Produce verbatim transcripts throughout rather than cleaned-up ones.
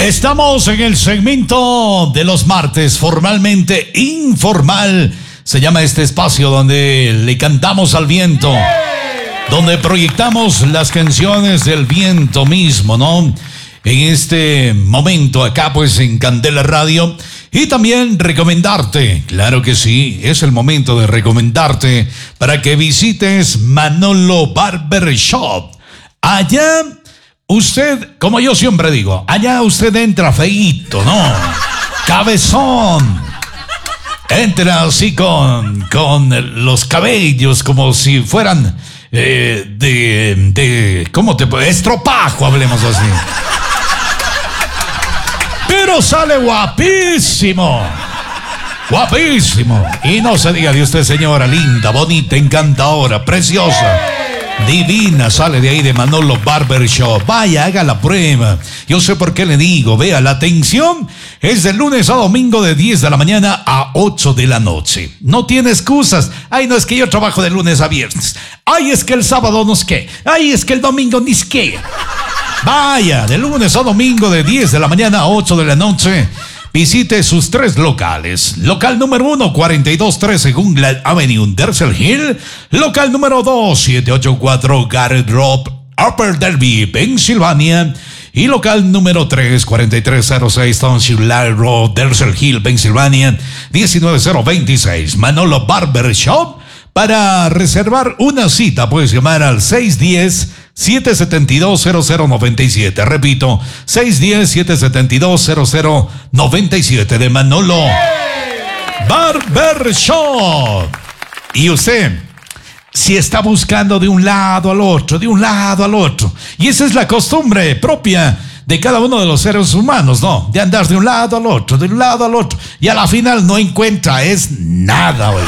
Estamos en el segmento de los martes, formalmente informal. Se llama este espacio donde le cantamos al viento, donde proyectamos las canciones del viento mismo, ¿no? En este momento acá pues en Candela Radio. Y también recomendarte, claro que sí, es el momento de recomendarte para que visites Manolo Barber Shop. Allá usted, como yo siempre digo, allá usted entra feíto, ¿no? Cabezón. Entra así con, con los cabellos como si fueran eh, de, de, ¿cómo te puedo? Estropajo, hablemos así. Pero sale guapísimo. Guapísimo. Y no se diga de usted, señora, linda, bonita, encantadora, preciosa, divina, sale de ahí de Manolo Barber Shop. Vaya, haga la prueba. Yo sé por qué le digo. Vea, la atención es de lunes a domingo de diez de la mañana a ocho de la noche. No tiene excusas. Ay, no, es que yo trabajo de lunes a viernes. Ay, es que el sábado no es que. Ay, es que el domingo ni es que. Vaya, de lunes a domingo de diez de la mañana a ocho de la noche. Visite sus tres locales. Local número uno, cuarenta y dos trece Gungland Avenue, Dersel Hill. Local número dos, setecientos ochenta y cuatro Garrett Road, Upper Darby, Pensilvania. Y local número tres, cuarenta y tres cero seis Township Line Road, Dersel Hill, Pensilvania, diecinueve cero veintiséis. Manolo Barber Shop. Para reservar una cita puedes llamar al seis uno cero, siete siete dos, cero cero nueve siete. Repito, seis uno cero, siete siete dos, cero cero nueve siete de Manolo Barber Shop. Y usted, si está buscando de un lado al otro, de un lado al otro, y esa es la costumbre propia de cada uno de los seres humanos, ¿no? De andar de un lado al otro, de un lado al otro, y a la final no encuentra es nada, oiga.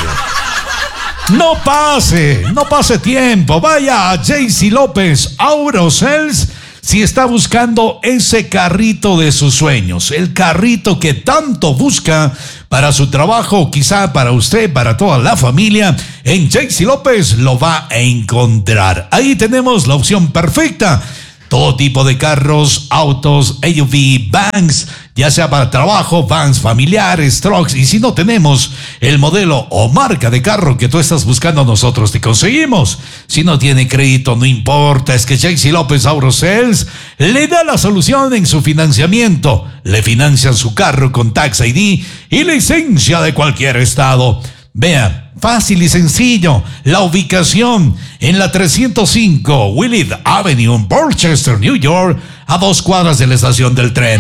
No pase, no pase tiempo. Vaya a J C López Autosales si está buscando ese carrito de sus sueños, el carrito que tanto busca para su trabajo, quizá para usted, para toda la familia. En J C López lo va a encontrar. Ahí tenemos la opción perfecta. Todo tipo de carros, autos, A U V, vans, ya sea para trabajo, vans familiares, trucks. Y si no tenemos el modelo o marca de carro que tú estás buscando, nosotros te conseguimos. Si no tiene crédito, no importa, es que J C López Autosales le da la solución en su financiamiento. Le financian su carro con Tax I D y licencia de cualquier estado. Vea, fácil y sencillo, la ubicación en la trescientos cinco Willard Avenue en Dorchester, New York, a dos cuadras de la estación del tren.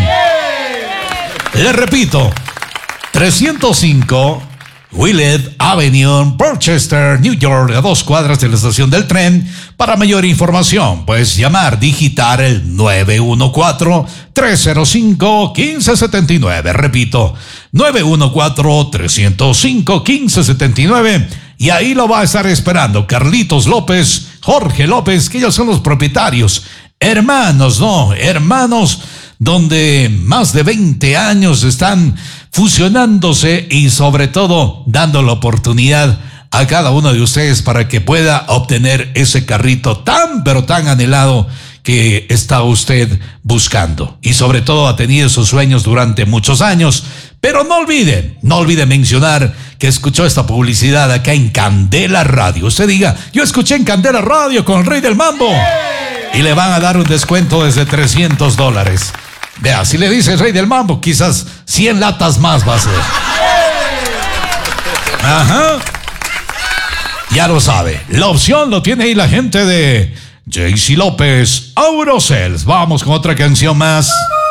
Le repito, trescientos cinco Willard Avenue en Dorchester, New York, a dos cuadras de la estación del tren. Para mayor información, puedes llamar, digitar el nueve uno cuatro, tres cero cinco, uno cinco siete nueve. Repito, nueve uno cuatro, tres cero cinco, uno cinco siete nueve. Y ahí lo va a estar esperando Carlitos López, Jorge López, que ellos son los propietarios. Hermanos, ¿no? Hermanos, donde más de veinte años están fusionándose y sobre todo dando la oportunidad a cada uno de ustedes para que pueda obtener ese carrito tan pero tan anhelado que está usted buscando. Y sobre todo ha tenido sus sueños durante muchos años. Pero no olvide, no olvide mencionar que escuchó esta publicidad acá en Candela Radio. Usted diga, yo escuché en Candela Radio con el Rey del Mambo. Y le van a dar un descuento desde trescientos dólares. Vea, si le dice Rey del Mambo, quizás cien latas más va a ser. Ajá. Ya lo sabe. La opción lo tiene ahí la gente de J C López Autosales. Vamos con otra canción más.